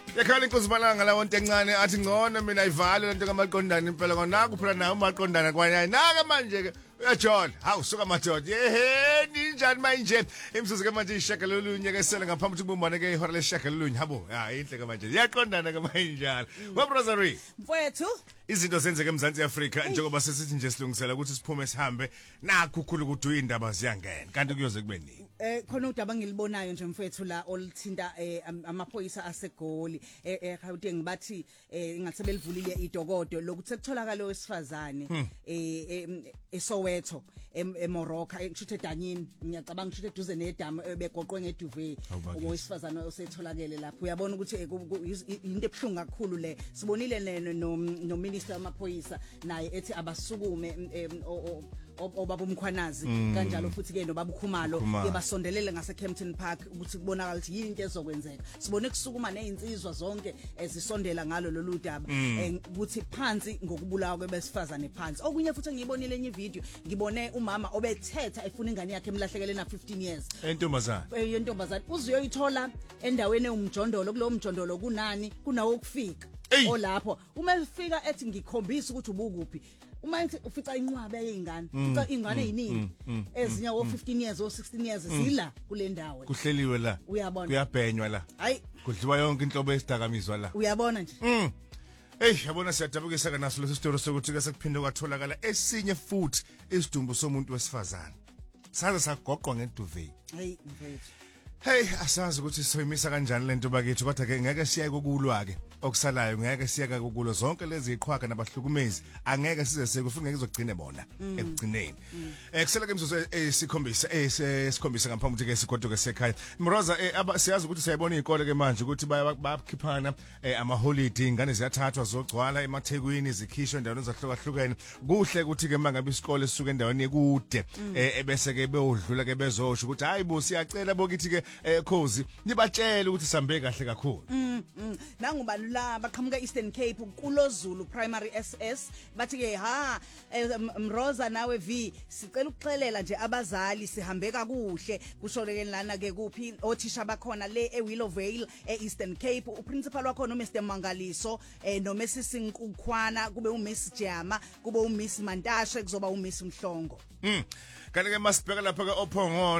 Yakhala inkozimalanga la wonke encane athi ngcono mina ayivale lento kaMaqondana impela kona kuphela nayo uMaqondana kwanye naka manje ke uyajola hawu suka madoda yehe ninjani manje imsuzu ke manje ishakalolunye ke sele ngaphambi ukuthi kubumbane ke ihora leshakalolunye habo ha inhle ke manje yaqondana ke manje njalo wa brother mfowethu izinto zenzeke eMzansi Afrika njengoba sesithi nje silungisela ukuthi siphume sihambe nakukhulu ukuthi indaba ziyangena kanti kuyoze kube nini khona udaba ngilibonayo nje mfowethu la olithinta amaphoyisa asegoli eGauteng bathi ingathi belivulile idokodo lokuthi sekutholakala owesifazane eSoweto eMoroka ngisho eDanyini ngiyacabanga ngisho eduze nedamu begoqwe ngeduve owesifazane osetholakele lapho uyabona ukuthi into ebhlungu kakhulu le sibonile no minister wamaphoyisa naye ethi abasukume obaba umkhwanazi kanjalo futhi ke nobaba uKhumalo yebasondelele ngase Kempton Park ukuthi kubonakala ukuthi yini into ezokwenzeka sibone kusukuma nezinsizwa zonke ezisondela ngalo lolu daba ukuthi phansi ngokubulawa kwebesifazane phansi okunye futhi ngiyibonile enye video ngibone umama obethetha efuna ingane yakhe emlahlekele na 15 years yentombazane uzoyithola endaweni umjondolo kulo mjondolo kunani kunawo ukufika olapho uma efika ethi ngikhombisa ukuthi ubukuphi uma ufica inqwabe yezingane ufica ingane eziningi ezinye o 15 years o 16 years zila kule ndawo kuhleliwe la uyabona kuyabhenywa la hayi kudliwa yonke inhlobo esidakamizwa la uyabona nje yabona siyadabukisa naso lesi story sokuthi ke sekuphinde kwatholakala esinye futhi isidumbu somuntu wesifazane saze sagoqwa ngeduve hayi mfethu Hey asazi ukuthi soyimisa kanjani lento bakithi kodwa ke ngeke siye kokulwa ke okusalayo ngeke siyeka kokulo zonke lezi iqhwaga nabahlukumezi angeke size sekufike ngizogcine bona ekugcineni kusela ke imzuzu esikhombisa ngaphambi ukuthi ke sigoduke sekhaya Mroza siyazi ukuthi siyayibona izikole ke manje ukuthi bayakhiphana ama holiday ingane ziyathathwa zogcwala emathekwini zikhishwe endaweni ezahlukahlukene kuhle ukuthi ke mangabe isikole sisuka endaweni ekude ebese ke beyodlula ke bezosho ukuthi hayi bo siyacela bokithi ke khozi nibatshela ukuthi sambe kahle kakhulu nangubani la baqhamuka Eastern Cape kuloZulu Primary SS bathi ke Mroza nawe V sicela ukuxelela nje abazali sihambe kakuhle kusholeke lana ke kuphi othisha bakhona le eWillowvale eEastern Cape uprincipal wakho no Mr Mangaliso no Mrs Nkukhwana kube uMiss Jama kube uMiss Mantashe kuzoba uMiss Mhlongo kanti ke masibheka lapha ke ophongolo